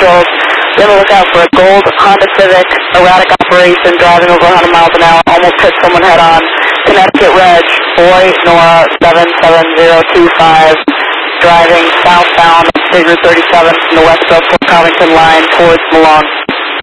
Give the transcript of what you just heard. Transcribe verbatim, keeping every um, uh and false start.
patrols. Be on the lookout for a gold Honda Civic, erratic operation, driving over one hundred miles an hour, almost hit someone head on. Connecticut Reg, Boy Nora seven seven zero two five, driving southbound, figure thirty-seven from the West Oak Covington line towards Malone.